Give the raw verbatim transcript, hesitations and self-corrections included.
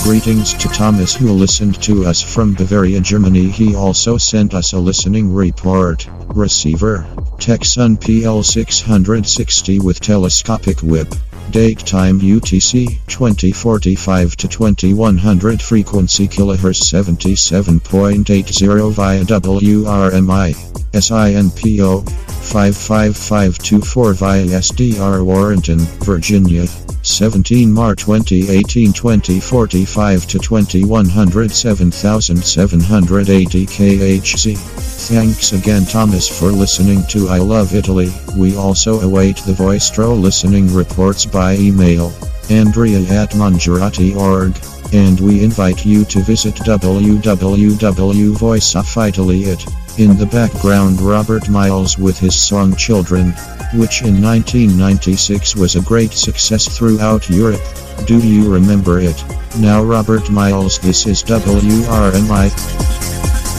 Greetings to Thomas who listened to us from Bavaria, Germany. He also sent us a listening report. Receiver Texan P L six sixty with telescopic whip. Date time U T C twenty forty-five to twenty-one hundred. Frequency kilohertz seventy-seven point eight zero via W R M I. S I N P O five five five two four via S D R Warrenton, Virginia. seventeen March twenty eighteen twenty forty-five to twenty-one hundred seven thousand seven hundred eighty K H Z. Thanks again Thomas for listening to I Love Italy. We also await the Voistro listening reports by email. Andrea at Mangiarati dot org. And we invite you to visit w w w dot voice of italy dot it. In the background Robert Miles with his song Children, which in nineteen ninety-six was a great success throughout Europe. Do you remember it? Now Robert Miles, this is W R M I.